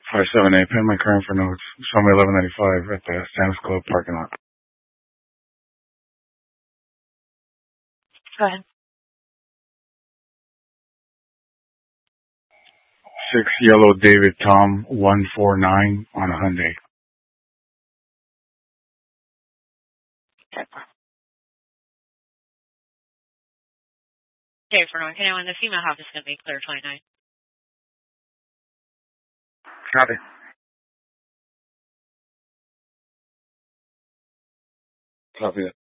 578, pay my current for notes. Show me 1195 at the Sam's Club parking lot. Go ahead. 6 Yellow David Tom 149 on a Hyundai. Okay, for North Carolina, the female half is going to be clear 29. Copy. Copy that.